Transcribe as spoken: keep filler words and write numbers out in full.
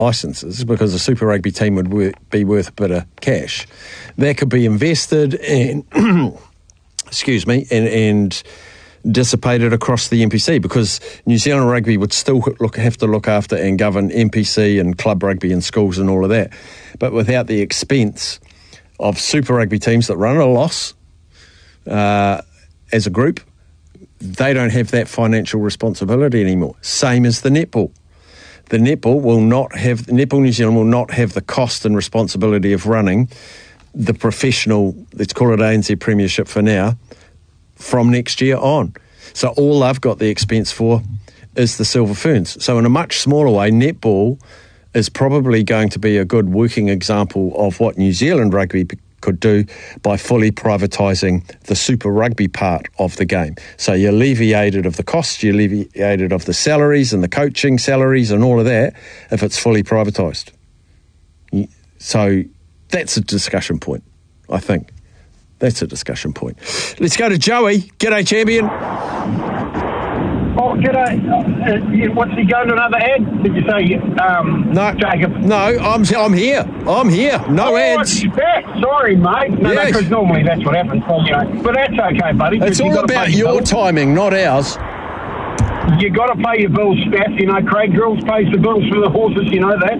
licences, because a Super Rugby team would wor- be worth a bit of cash, that could be invested and, excuse me, and, and dissipated across the N P C, because New Zealand Rugby would still look have to look after and govern N P C and club rugby and schools and all of that. But without the expense of Super Rugby teams that run at a loss uh, as a group, they don't have that financial responsibility anymore. Same as the netball. The netball will not have, Netball New Zealand will not have the cost and responsibility of running the professional, let's call it A N Z Premiership for now, from next year on. So all I've got the expense for is the Silver Ferns. So in a much smaller way, netball is probably going to be a good working example of what New Zealand Rugby could do by fully privatising the Super Rugby part of the game. So you alleviated of the costs, you alleviated of the salaries and the coaching salaries and all of that if it's fully privatised. So that's a discussion point, I think. That's a discussion point. Let's go to Joey. G'day, champion. Oh, g'day. Uh, what's he going to another ad? Did you say, um, no, Jacob? No, I'm I'm here. I'm here. No oh, ads. Back. Sorry, mate. No, yes. because normally that's what happens. So, you know, but that's okay, buddy. It's all about your bills. timing, not ours. You got to pay your bills, Spaff. You know, Craig Drills pays the bills for the horses. You know that.